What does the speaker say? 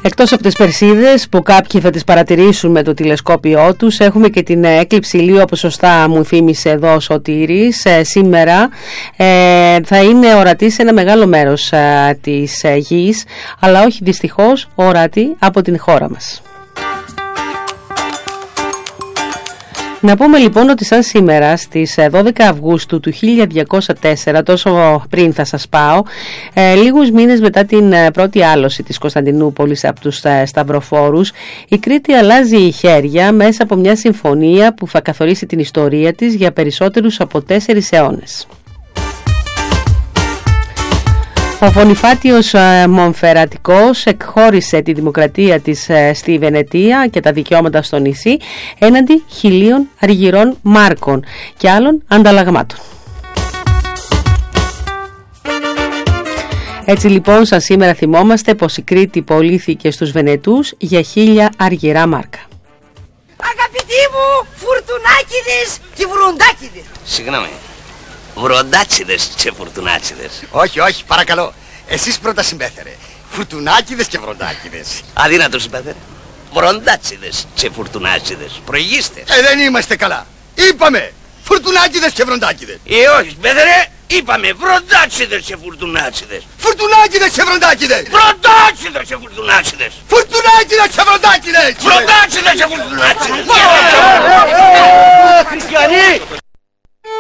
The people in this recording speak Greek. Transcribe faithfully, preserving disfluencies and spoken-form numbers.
Εκτός από τις Περσίδες που κάποιοι θα τις παρατηρήσουν με το τηλεσκόπιό τους, έχουμε και την έκλειψη ηλίου, όπως σωστά μου θύμισε εδώ ο Σωτήρης. Ε, σήμερα ε, θα είναι ορατή σε ένα μεγάλο μέρος ε, της ε, γης, αλλά όχι δυστυχώς ορατή από την χώρα μας. Να πούμε λοιπόν ότι σαν σήμερα στις δώδεκα Αυγούστου του χίλια διακόσια τέσσερα, τόσο πριν θα σας πάω, ε, λίγους μήνες μετά την πρώτη άλωση της Κωνσταντινούπολης από τους ε, Σταυροφόρους, η Κρήτη αλλάζει χέρια μέσα από μια συμφωνία που θα καθορίσει την ιστορία της για περισσότερους από τέσσερις αιώνες. Ο Βονιφάτιος Μονφερατικός εκχώρησε τη δημοκρατία της στη Βενετία και τα δικαιώματα στο νησί έναντι χιλίων αργυρών μάρκων και άλλων ανταλλαγμάτων. Έτσι λοιπόν σαν σήμερα θυμόμαστε πως η Κρήτη πωλήθηκε στους Βενετούς για χίλια αργυρά μάρκα. Αγαπητοί μου, φουρτουνάκιδες και βροντάκιδες. Συγγνώμη. Βροντάτσιδες και φουρτουνάτσιδες. Όχι, όχι, παρακαλώ. Εσείς πρώτα συμπέθερε. Φουρτουνάκιδες και βροντάκιδες. Αδύνατο συμπέθερε. Βροντάτσιδες και φουρτουνάτσιδες. Προηγήστε. Ε, δεν είμαστε καλά. Είπαμε φουρτουνάκιδες και βροντάκιδες. Ε, όχι, συμπέθερε. Είπαμε βροντάτσιδες και φουρτουνάτσιδες. Φουρτουνάκιδες και βροντάκιδες. Βροντάτσιδες και φουρτουνάτσιδες. Φουρτουνάκιδες και βροντάκιδες. Βροντάτσιδες και φουρτουνάτσιδες. Χριστιανοί,